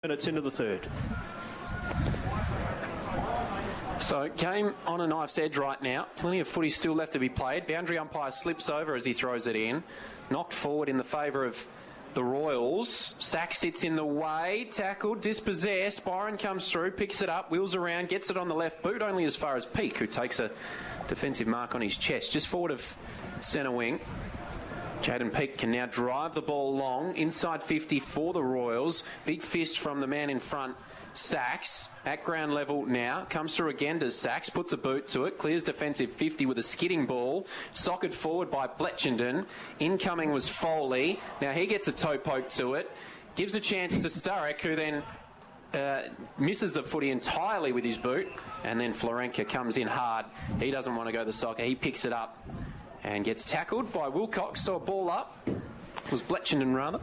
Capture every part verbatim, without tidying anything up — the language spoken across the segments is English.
Minutes into the third. So, game on a knife's edge right now. Plenty of footy still left to be played. Boundary umpire slips over as he throws it in. Knocked forward in the favour of the Royals. Sack sits in the way. Tackled, dispossessed. Byron comes through, picks it up, wheels around, gets it on the left boot, only as far as Peake, who takes a defensive mark on his chest. Just forward of centre wing. Jaden Peake can now drive the ball long, inside fifty for the Royals. Big fist from the man in front, Sachs, at ground level now. Comes through again to Sachs, puts a boot to it, clears defensive fifty with a skidding ball. Socked forward by Bletchenden. Incoming was Foley. Now he gets a toe poke to it. Gives a chance to Sturrock, who then uh, misses the footy entirely with his boot. And then Florenka comes in hard. He doesn't want to go the soccer. He picks it up and gets tackled by Wilcox. So a ball up. It was Bletchenden rather.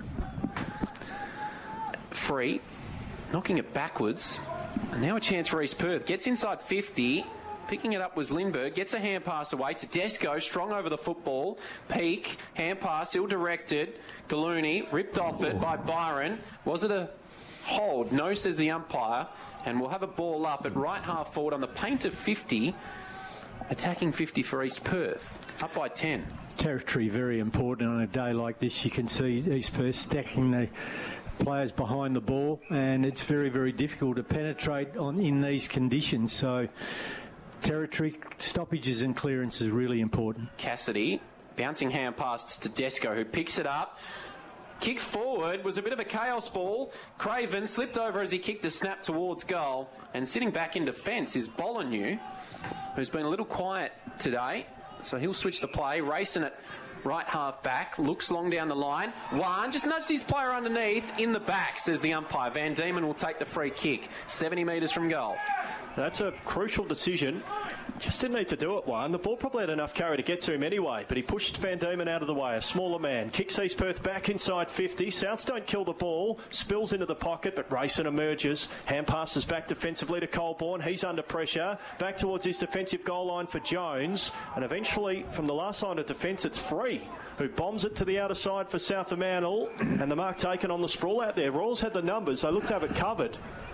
Free. Knocking it backwards. And now a chance for East Perth. Gets inside fifty. Picking it up was Lindbergh. Gets a hand pass away to Desco. Strong over the football. Peake. Hand pass. Ill-directed. Gallooni. Ripped off it by Byron. Was it a hold? No, says the umpire. And we'll have a ball up at right half forward on the paint of fifty. Attacking fifty for East Perth. Up by ten. Territory very important on a day like this. You can see East Perth stacking the players behind the ball, and it's very, very difficult to penetrate on in these conditions. So territory, stoppages and clearance is really important. Cassidy, bouncing hand pass to Desco, who picks it up. Kick forward was a bit of a chaos ball. Craven slipped over as he kicked a snap towards goal. And sitting back in defence is Bolognese, who's been a little quiet today. So he'll switch the play, racing it right half back, looks long down the line. One, just nudged his player underneath, in the back, says the umpire. Van Diemen will take the free kick, seventy metres from goal. That's a crucial decision. Just didn't need to do it, one. The ball probably had enough carry to get to him anyway, but he pushed Van Diemen out of the way, a smaller man. Kicks East Perth back inside fifty. Souths don't kill the ball. Spills into the pocket, but Rayson emerges. Hand passes back defensively to Colborne. He's under pressure. Back towards his defensive goal line for Jones. And eventually, from the last line of defence, it's Free, who bombs it to the outer side for South Fremantle. And the mark taken on the sprawl out there. Royals had the numbers. They looked to have it covered.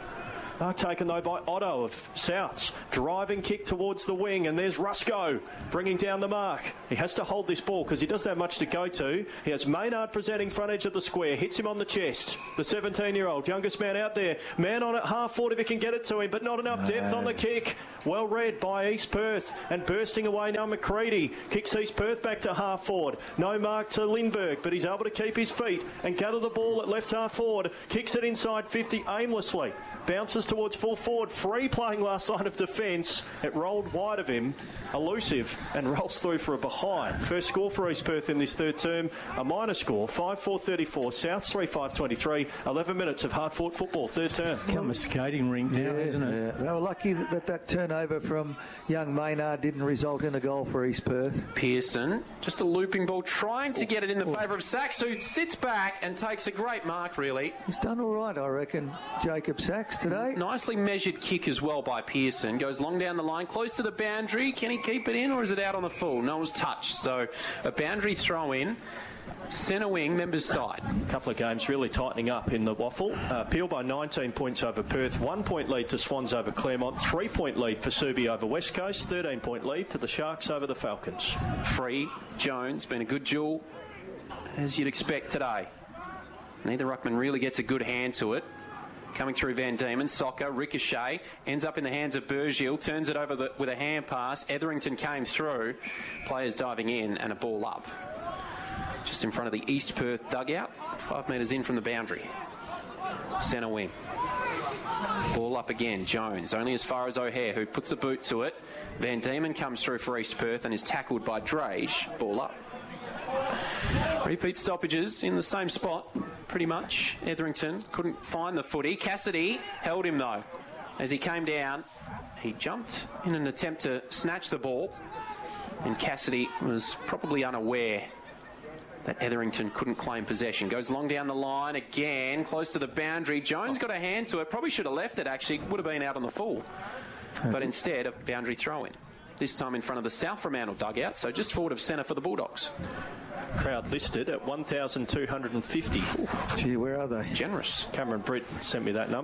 Mark taken, though, by Otto of Souths. Driving kick towards the wing, and there's Rusco bringing down the mark. He has to hold this ball because he doesn't have much to go to. He has Maynard presenting front edge of the square. Hits him on the chest. The seventeen-year-old, youngest man out there. Man on at half forward if he can get it to him, but not enough depth on the kick. Well read by East Perth, and bursting away now McCready. Kicks East Perth back to half forward. No mark to Lindbergh, but he's able to keep his feet and gather the ball at left half forward. Kicks it inside fifty aimlessly. Bounces towards full forward. Free playing last line of defence. It rolled wide of him. Elusive, and rolls through for a behind. First score for East Perth in this third term. A minor score, five four thirty-four. South three five twenty-three. eleven minutes of hard-fought football, third term. Become a skating rink now, yeah, isn't it? Yeah. They were lucky that, that that turnover from young Maynard didn't result in a goal for East Perth. Pearson, just a looping ball, trying to get it in the favour of Sachs, who sits back and takes a great mark, really. He's done all right, I reckon, Jacob Sachs today. Nicely measured kick as well by Pearson. Goes long down the line, close to the boundary. Can he keep it in, or is it out on the full? No one's touched. So a boundary throw in. Centre wing, members side. A couple of games really tightening up in the waffle. Uh, Peel by nineteen points over Perth. One point lead to Swans over Claremont. Three point lead for Subi over West Coast. thirteen point lead to the Sharks over the Falcons. Free, Jones, been a good duel, as you'd expect today. Neither ruckman really gets a good hand to it. Coming through Van Diemen, Soccer, ricochet, ends up in the hands of Burgiel, turns it over the, with a hand pass. Etherington came through, players diving in, and a ball up. Just in front of the East Perth dugout, five metres in from the boundary. Centre wing. Ball up again, Jones, only as far as O'Hare, who puts a boot to it. Van Diemen comes through for East Perth and is tackled by Drage. Ball up. Repeat stoppages in the same spot, pretty much. Etherington couldn't find the footy. Cassidy held him, though. As he came down, he jumped in an attempt to snatch the ball, and Cassidy was probably unaware that Etherington couldn't claim possession. Goes long down the line again, close to the boundary. Jones got a hand to it. Probably should have left it, actually. Would have been out on the full. But instead, a boundary throw-in. this time in front of the South Fremantle dugout, so just forward of centre for the Bulldogs. Crowd listed at one thousand two hundred fifty. Gee, where are they? Generous. Cameron Britt sent me that number.